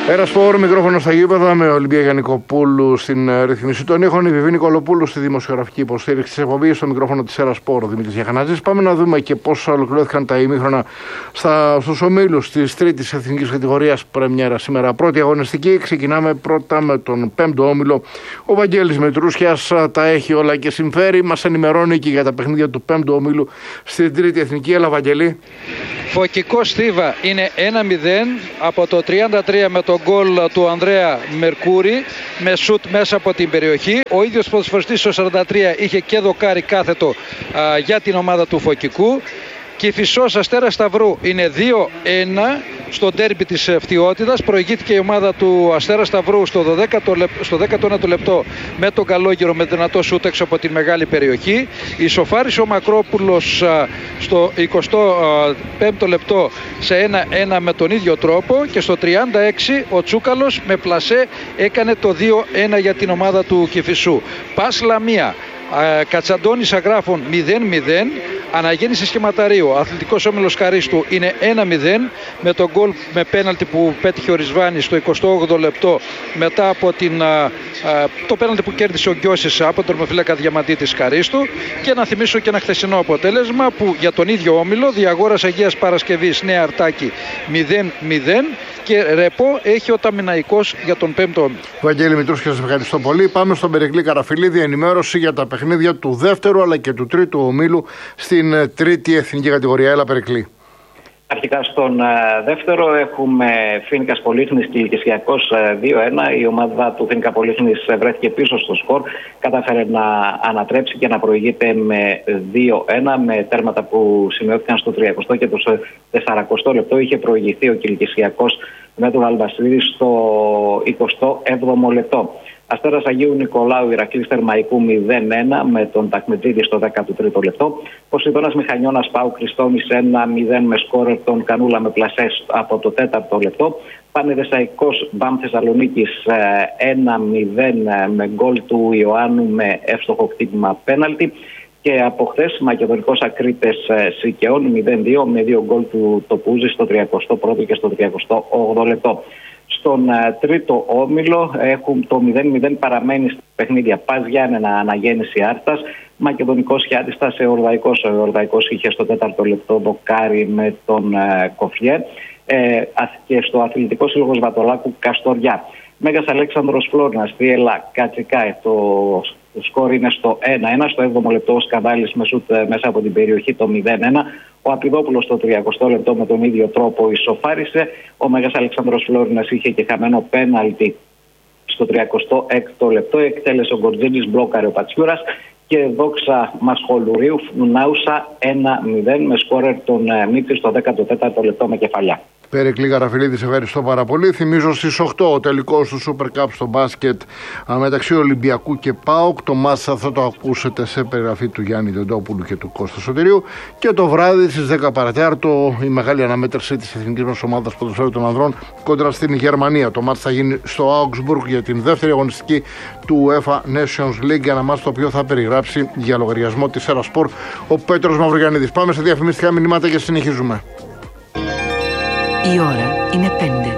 Ερασπορ, μικρόφωνο στα γήπεδα με Ολυμπία Γιαννικοπούλου στην ρυθμίση των ήχων, η Βιβή Νικολοπούλου στη δημοσιογραφική υποστήριξη τη εκπομπή, στο μικρόφωνο τη Ερασπορ, Δημήτρης Γιαχανάτζης. Πάμε να δούμε και πώς ολοκληρώθηκαν τα ημίχρονα στους ομίλους της τρίτης εθνικής κατηγορίας πρεμιέρα σήμερα. Πρώτη αγωνιστική, ξεκινάμε πρώτα με τον 5ο όμιλο. Ο Βαγγέλης Μητρούσιας τα έχει όλα και συμφέρει. Μας ενημερώνει και για τα παιχνίδια του 5ου ομίλου στην τρίτη εθνική. Έλα, Βαγγέλη. Φωκικός Θήβα είναι 1-0 από το 33 με τον γκολ του Ανδρέα Μερκούρη με σουτ μέσα από την περιοχή. Ο ίδιος ποδοσφαιριστής στο 43 είχε και δοκάρι κάθετο για την ομάδα του Φωκικού. Κηφισός Αστέρας Σταυρού είναι 2-1 στο ντέρμπι της Φτιότητας. Προηγήθηκε η ομάδα του Αστέρα Σταυρού στο 19ο λεπτό με τον Καλόγυρο με δυνατό σούτ έξω από την μεγάλη περιοχή. Ισοφάρισε ο Μακρόπουλος στο 25ο λεπτό σε 1-1 με τον ίδιο τρόπο και στο 36 ο Τσούκαλος με πλασέ έκανε το 2-1 για την ομάδα του Κηφισού. Πας Λαμία, Κατσαντώνης Αγράφων 0-0. Αναγέννηση Σχηματαρίου, Αθλητικός Όμιλος Χαρίστου είναι 1-0 με τον γκολ με πέναλτι που πέτυχε ο Ρισβάνης στο 28ο λεπτό μετά από το πέναλτι που κέρδισε ο Γκιώσης από τον τερματοφύλακα Διαμαντίτης Χαρίστου. Και να θυμίσω και ένα χθεσινό αποτέλεσμα που για τον ίδιο όμιλο, Διαγόρας Αγίας Παρασκευής Νέα Αρτάκη 0-0 και ρεπό έχει ο Ταμιναϊκός για τον 5ο όμιλο. Βαγγέλη Μητρούσια, σας ευχαριστώ πολύ. Πάμε στον Περικλή Καραφιλίδη, ενημέρωση για τα παιχνίδια του δεύτερου αλλά και του τρίτου ομίλου στην τρίτη εθνική κατηγορία. Έλα, Περικλή. Αρχικά στον δεύτερο έχουμε Φοίνικας Πολύχνης και Λυκησιακός 2-1. Η ομάδα του Φοίνικα Πολύχνης βρέθηκε πίσω στο σκορ. Κατάφερε να ανατρέψει και να προηγείται με 2-1 με τέρματα που σημειώθηκαν στο 30ο και το 40ο λεπτό. Είχε προηγηθεί ο Κιλικησιακός με τον Αλβασίδη στο 27ο λεπτό. Αστέρας Αγίου Νικολάου Ηρακλής Θερμαϊκού 0-1 με τον Τακμετζίδη στο 13ο λεπτό. Ποσειδώνας Μηχανιώνας Πάου Χριστόμης 1-0 με σκόρερ τον Κανούλα με πλασές από το 4ο λεπτό. Πανεδεσσαϊκός Μπαμ Θεσσαλονίκης 1-0 με γκολ του Ιωάννου με εύστοχο χτύπημα πέναλτι. Και από χθες Μακεδονικός Ακρίτες Σικαιών 0-2 με 2 γκολ του Τοπούζη στο 31ο και στο 38ο λεπτό. Στον τρίτο όμιλο το 0-0 παραμένει στα παιχνίδια Πας Γιάννενα Αναγέννηση Άρτας, Μακεδονικός Χιάτιστα σε Ορδαϊκός. Ο Ορδαϊκός είχε στο 4ο λεπτό δοκάρι με τον Κοφιέ και στο Αθλητικό Σύλλογο Βατολάκου Καστοριά. Μέγας Αλέξανδρος Φλόρνας Θίελα Κατσικά, το σκορ είναι στο 1-1. Στο 7ο λεπτό ο Σκανδάλης με σούτ μέσα από την περιοχή το 0-1. Ο Απιδόπουλος στο 30ο λεπτό με τον ίδιο τρόπο ισοφάρισε. Ο Μέγας Αλεξάνδρος Φλόρινας είχε και χαμένο πέναλτι στο 36ο λεπτό. Εκτέλεσε ο Γκορτζίνης, μπλόκαρε ο Πατσιούρας. Και Δόξα Μασχολουρίου Φνουνάουσα 1-0 με σκόρερ τον Μίτση στο 14ο λεπτό με κεφαλιά. Περικλή Καραφιλίδη, σε ευχαριστώ πάρα πολύ. Θυμίζω στις 8 ο τελικός του Super Cup στο μπάσκετ μεταξύ Ολυμπιακού και ΠΑΟΚ. Το μάτσα θα το ακούσετε σε περιγραφή του Γιάννη Δεντόπουλου και του Κώστα Σωτηρίου. Και το βράδυ στις 10 παρατέταρτο η μεγάλη αναμέτρηση της εθνικής μας ομάδας ποδοσφαίρου των ανδρών κόντρα στην Γερμανία. Το μάτσα θα γίνει στο Augsburg για την δεύτερη αγωνιστική του UEFA Nations League. Ένα μάτσα το οποίο θα περιγράψει για λογαριασμό της Ερασπορ ο Πέτρος Μαυρογιαννίδης. Πάμε σε διαφημιστικά μηνύματα και συνεχίζουμε. Η ώρα είναι 5.